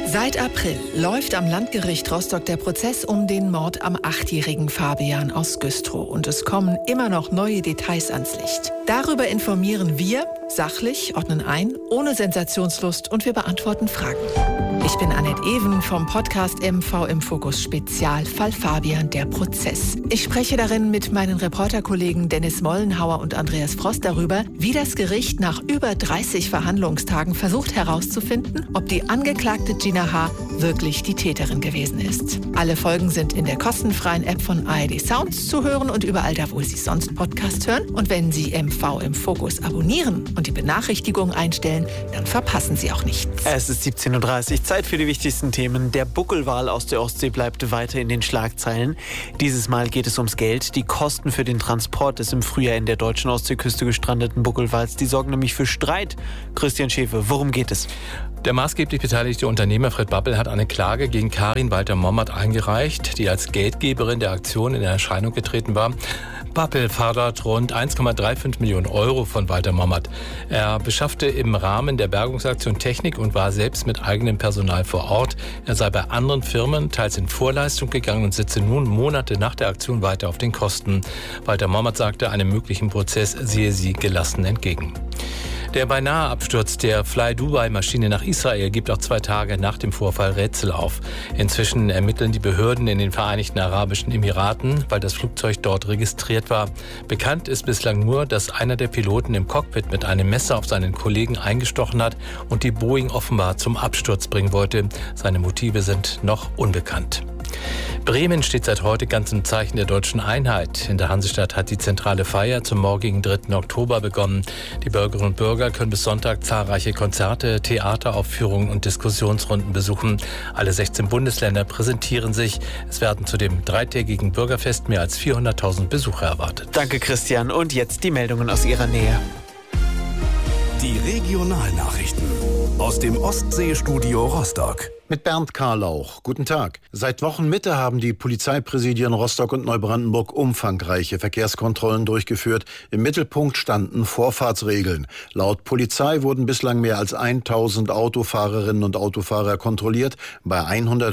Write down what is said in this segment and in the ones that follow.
Seit April läuft am Landgericht Rostock der Prozess um den Mord am 8-jährigen Fabian aus Güstrow. Und es kommen immer noch neue Details ans Licht. Darüber informieren wir, sachlich, ordnen ein, ohne Sensationslust und wir beantworten Fragen. Ich bin Annette Even vom Podcast MV im Fokus Spezial Fall Fabian, der Prozess. Ich spreche darin mit meinen Reporterkollegen Dennis Mollenhauer und Andreas Frost darüber, wie das Gericht nach über 30 Verhandlungstagen versucht herauszufinden, ob die Angeklagte Gina H. wirklich die Täterin gewesen ist. Alle Folgen sind in der kostenfreien App von ARD Sounds zu hören und überall da, wo Sie sonst Podcast hören. Und wenn Sie MV im Fokus abonnieren und die Benachrichtigung einstellen, dann verpassen Sie auch nichts. Es ist 17.30 Uhr, Zeit für die wichtigsten Themen. Der Buckelwal aus der Ostsee bleibt weiter in den Schlagzeilen. Dieses Mal geht es ums Geld. Die Kosten für den Transport des im Frühjahr in der deutschen Ostseeküste gestrandeten Buckelwals, die sorgen nämlich für Streit. Christian Schäfe, worum geht es? Der maßgeblich beteiligte Unternehmer Fred Bappel hat eine Klage gegen Karin Walter-Mommert eingereicht, die als Geldgeberin der Aktion in Erscheinung getreten war. Bappel fordert rund 1,35 Millionen Euro von Walter-Mommert. Er beschaffte im Rahmen der Bergungsaktion Technik und war selbst mit eigenem Personal vor Ort. Er sei bei anderen Firmen teils in Vorleistung gegangen und sitze nun Monate nach der Aktion weiter auf den Kosten. Walter-Mommert sagte, einem möglichen Prozess sehe sie gelassen entgegen. Der beinahe Absturz der Fly-Dubai-Maschine nach Israel gibt auch 2 Tage nach dem Vorfall Rätsel auf. Inzwischen ermitteln die Behörden in den Vereinigten Arabischen Emiraten, weil das Flugzeug dort registriert war. Bekannt ist bislang nur, dass einer der Piloten im Cockpit mit einem Messer auf seinen Kollegen eingestochen hat und die Boeing offenbar zum Absturz bringen wollte. Seine Motive sind noch unbekannt. Bremen steht seit heute ganz im Zeichen der deutschen Einheit. In der Hansestadt hat die zentrale Feier zum morgigen 3. Oktober begonnen. Die Bürgerinnen und Bürger können bis Sonntag zahlreiche Konzerte, Theateraufführungen und Diskussionsrunden besuchen. Alle 16 Bundesländer präsentieren sich. Es werden zu dem 3-tägigen Bürgerfest mehr als 400.000 Besucher erwartet. Danke, Christian. Und jetzt die Meldungen aus Ihrer Nähe. Die Regionalnachrichten aus dem Ostseestudio Rostock. Mit Bernd Karlauch. Guten Tag. Seit Wochenmitte haben die Polizeipräsidien Rostock und Neubrandenburg umfangreiche Verkehrskontrollen durchgeführt. Im Mittelpunkt standen Vorfahrtsregeln. Laut Polizei wurden bislang mehr als 1000 Autofahrerinnen und Autofahrer kontrolliert. Bei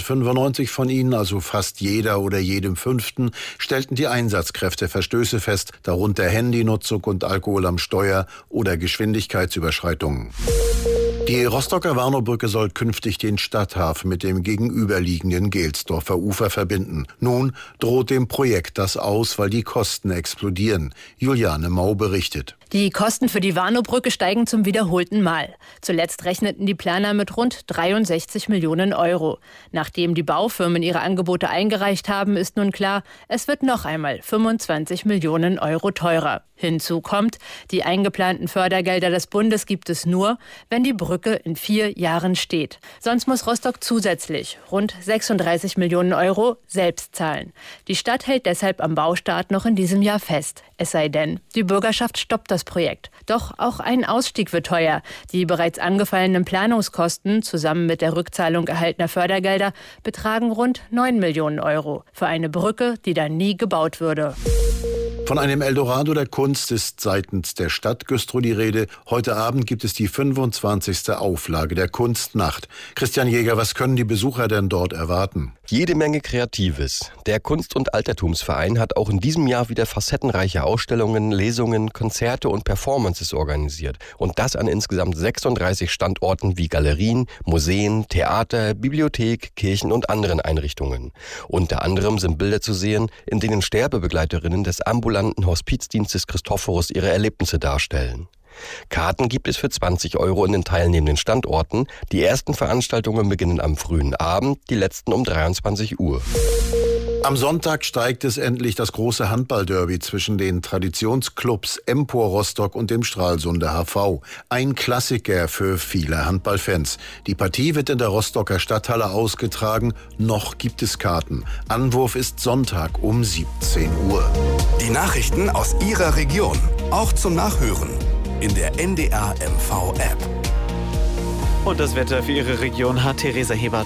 195 von ihnen, also fast jeder oder jedem 5., stellten die Einsatzkräfte Verstöße fest, darunter Handynutzung und Alkohol am Steuer oder Geschwindigkeitsüberschreitungen. Die Rostocker Warnowbrücke soll künftig den Stadthafen mit dem gegenüberliegenden Gelsdorfer Ufer verbinden. Nun droht dem Projekt das aus, weil die Kosten explodieren. Juliane Mau berichtet. Die Kosten für die Warnowbrücke steigen zum wiederholten Mal. Zuletzt rechneten die Planer mit rund 63 Millionen Euro. Nachdem die Baufirmen ihre Angebote eingereicht haben, ist nun klar, es wird noch einmal 25 Millionen Euro teurer. Hinzu kommt, die eingeplanten Fördergelder des Bundes gibt es nur, wenn die Brücke in 4 Jahren steht. Sonst muss Rostock zusätzlich rund 36 Millionen Euro selbst zahlen. Die Stadt hält deshalb am Baustart noch in diesem Jahr fest. Es sei denn, die Bürgerschaft stoppt das Projekt. Doch auch ein Ausstieg wird teuer. Die bereits angefallenen Planungskosten zusammen mit der Rückzahlung erhaltener Fördergelder betragen rund 9 Millionen Euro für eine Brücke, die dann nie gebaut würde. Von einem Eldorado der Kunst ist seitens der Stadt Güstrow die Rede. Heute Abend gibt es die 25. Auflage der Kunstnacht. Christian Jäger, was können die Besucher denn dort erwarten? Jede Menge Kreatives. Der Kunst- und Altertumsverein hat auch in diesem Jahr wieder facettenreiche Ausstellungen, Lesungen, Konzerte und Performances organisiert. Und das an insgesamt 36 Standorten wie Galerien, Museen, Theater, Bibliothek, Kirchen und anderen Einrichtungen. Unter anderem sind Bilder zu sehen, in denen Sterbebegleiterinnen des ambulanten Hospizdienstes Christophorus ihre Erlebnisse darstellen. Karten gibt es für 20 Euro in den teilnehmenden Standorten. Die ersten Veranstaltungen beginnen am frühen Abend, die letzten um 23 Uhr. Am Sonntag steigt es endlich das große Handballderby zwischen den Traditionsclubs Empor Rostock und dem Stralsunder HV. Ein Klassiker für viele Handballfans. Die Partie wird in der Rostocker Stadthalle ausgetragen. Noch gibt es Karten. Anwurf ist Sonntag um 17 Uhr. Die Nachrichten aus Ihrer Region, auch zum Nachhören in der NDR MV App. Und das Wetter für Ihre Region hat Theresa Hebert.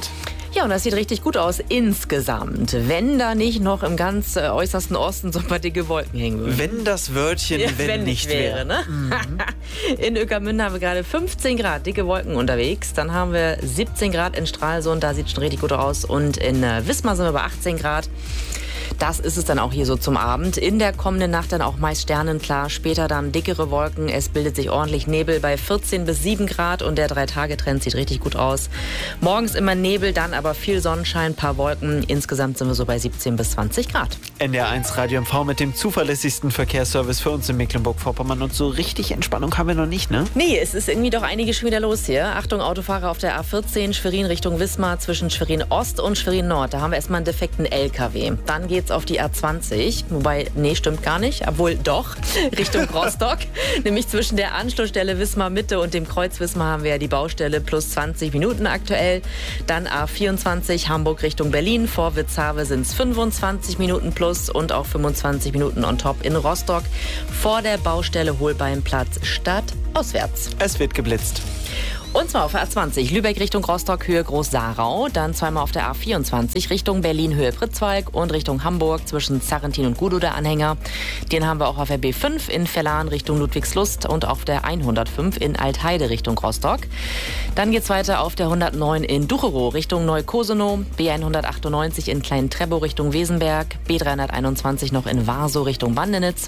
Ja, und das sieht richtig gut aus insgesamt. Wenn da nicht noch im ganz äußersten Osten so ein paar dicke Wolken hängen würden. Wenn das Wörtchen wenn nicht wäre. Ne? In Ueckermünde haben wir gerade 15 Grad, dicke Wolken unterwegs. Dann haben wir 17 Grad in Stralsund, da sieht es schon richtig gut aus. Und in Wismar sind wir bei 18 Grad. Das ist es dann auch hier so zum Abend. In der kommenden Nacht dann auch meist sternenklar. Später dann dickere Wolken. Es bildet sich ordentlich Nebel bei 14 bis 7 Grad. Und der 3-Tage-Trend sieht richtig gut aus. Morgens immer Nebel, dann aber viel Sonnenschein, paar Wolken. Insgesamt sind wir so bei 17 bis 20 Grad. NDR1 Radio MV mit dem zuverlässigsten Verkehrsservice für uns in Mecklenburg-Vorpommern. Und so richtig Entspannung haben wir noch nicht, ne? Nee, es ist irgendwie doch einiges schon wieder los hier. Achtung, Autofahrer auf der A14, Schwerin Richtung Wismar, zwischen Schwerin Ost und Schwerin Nord. Da haben wir erstmal einen defekten LKW. Dann geht's auf die A20, wobei, nee, stimmt gar nicht, obwohl doch, Richtung Rostock. Nämlich zwischen der Anschlussstelle Wismar Mitte und dem Kreuz Wismar haben wir ja die Baustelle plus 20 Minuten aktuell. Dann A24 Hamburg Richtung Berlin, vor Witzhave sind es 25 Minuten plus und auch 25 Minuten on top in Rostock. Vor der Baustelle Holbeinplatz stadtauswärts. Es wird geblitzt. Und zwar auf der A20 Lübeck Richtung Rostock, Höhe Groß-Sarau. Dann zweimal auf der A24 Richtung Berlin, Höhe Pritzwalk und Richtung Hamburg zwischen Zarrentin und Gudow der Anhänger. Den haben wir auch auf der B5 in Verlan Richtung Ludwigslust und auf der 105 in Altheide Richtung Rostock. Dann geht's weiter auf der 109 in Ducherow Richtung Neukosenow, B198 in Klein-Trebow Richtung Wesenberg, B321 noch in Warsow Richtung Bandenitz,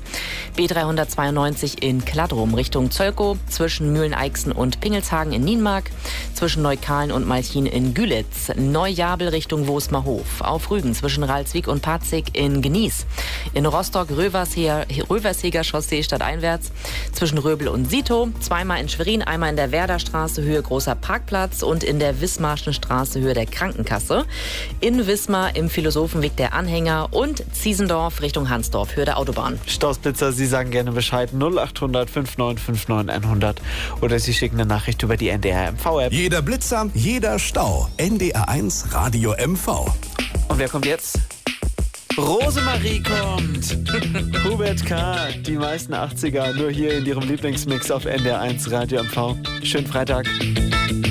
B392 in Kladrum Richtung Zölkow, zwischen Mühlen-Eichsen und Pingelshagen in Nienmark, zwischen Neukalen und Malchin in Gülitz, Neujabel Richtung Wosmerhof, auf Rügen zwischen Ralswiek und Patzig in Genieß, in Rostock Röversheger Chaussee stadteinwärts, zwischen Röbel und Sito, zweimal in Schwerin, einmal in der Werderstraße Höhe Großer Parkplatz und in der Wismarschen Straße Höhe der Krankenkasse, in Wismar im Philosophenweg der Anhänger und Ziesendorf Richtung Hansdorf Höhe der Autobahn. Stausblitzer, Sie sagen gerne Bescheid 0800 5959 100 oder Sie schicken eine Nachricht über die NDR MV-App. Jeder Blitzer, jeder Stau. NDR1 Radio MV. Und wer kommt jetzt? Rosemarie kommt. Hubert K., die meisten 80er, nur hier in ihrem Lieblingsmix auf NDR1 Radio MV. Schönen Freitag.